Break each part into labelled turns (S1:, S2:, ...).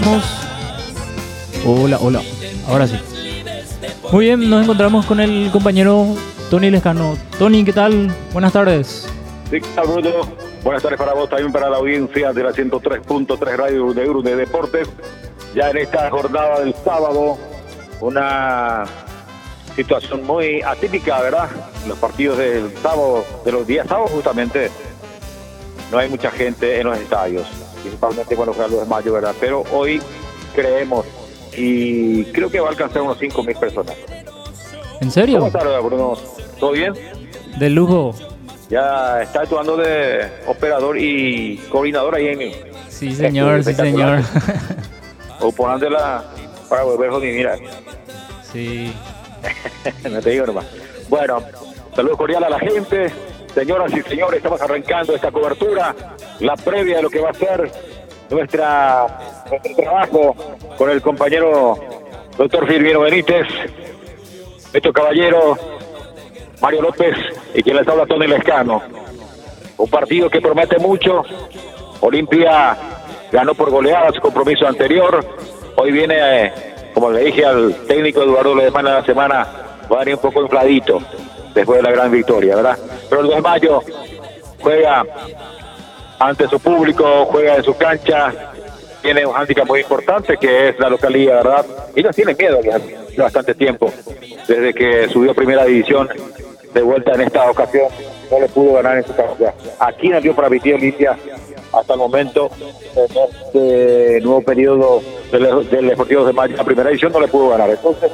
S1: encontramos. Hola, hola. Ahora sí. Muy bien, nos encontramos con el compañero Tony Lescano. Tony, ¿qué tal? Buenas tardes.
S2: Sí, ¿qué tal, Bruno? Buenas tardes para vos, también para la audiencia de la 103.3 Radio de Deportes. Ya en esta jornada del sábado, una situación muy atípica, ¿verdad? Los partidos del sábado, de los días sábados justamente, no hay mucha gente en los estadios, principalmente cuando juega el 2 de mayo, ¿verdad? Pero hoy creemos y creo que va a alcanzar unos 5.000 personas.
S1: ¿En serio?
S2: ¿Cómo estás, Bruno? ¿Todo bien?
S1: De lujo.
S2: Ya está actuando de operador y coordinador ahí en...
S1: Sí, señor, sí, señor.
S2: O ponándola para volver a mira.
S1: Sí.
S2: No te digo nomás. Bueno, saludos cordiales a la gente. Señoras y señores, estamos arrancando esta cobertura, la previa de lo que va a ser nuestro trabajo con el compañero doctor Firmino Benítez, Beto Caballero, Mario López y quien les habla, Tony Lescano. Un partido que promete mucho. Olimpia ganó por goleada su compromiso anterior. Hoy viene, como le dije al técnico Eduardo Ledesma en la semana, va a venir un poco infladito después de la gran victoria, ¿verdad? Pero el 2 de mayo juega ante su público, juega en su cancha, tiene un hándicap muy importante que es la localía, ¿verdad? Y no tiene miedo ya hace bastante tiempo, desde que subió a primera división, de vuelta en esta ocasión, no le pudo ganar en su casa. Aquí en el Río Praviti Olimpia, hasta el momento, en este nuevo periodo del Deportivo de Mayo, la primera división no le pudo ganar. Entonces,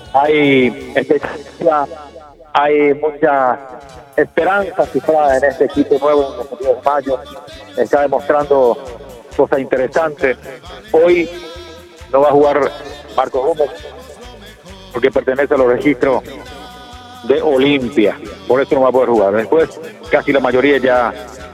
S2: hay expectativa, hay mucha esperanza cifrada en este equipo nuevo en el Deportivo de Mayo. Está demostrando cosas interesantes. Hoy no va a jugar Marcos Gómez porque pertenece a los registros de Olimpia, por eso no va a poder jugar. Después casi la mayoría ya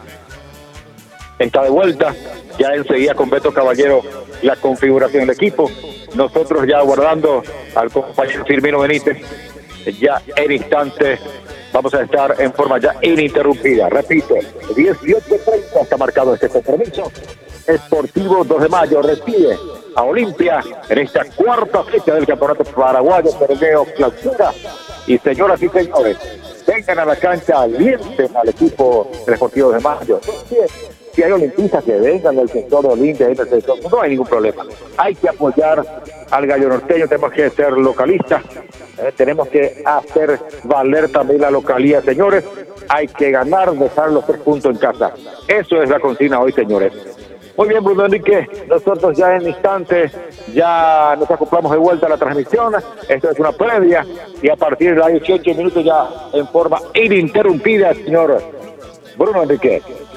S2: está de vuelta, ya enseguida con Beto Caballero la configuración del equipo, nosotros ya aguardando al compañero Firmino Benítez. Ya en instantes vamos a estar en forma ya ininterrumpida. Repito, 18:30 está marcado este compromiso. Sportivo 2 de mayo recibe a Olimpia en esta cuarta fecha del Campeonato Paraguayo Torneo Clausura. Y señoras y señores, vengan a la cancha, alienten al equipo del Sportivo 2 de mayo. Si hay olimpistas que vengan del sector de Olimpia, no hay ningún problema. Hay que apoyar al gallo norteño, tenemos que ser localistas, tenemos que hacer valer también la localía, señores. Hay que ganar, dejar los 3 puntos en casa. Eso es la consigna hoy, señores. Muy bien, Bruno Enrique, nosotros ya en instantes ya nos acoplamos de vuelta a la transmisión. Esto es una previa y a partir de los 18 minutos ya en forma ininterrumpida, señor Bruno Enrique.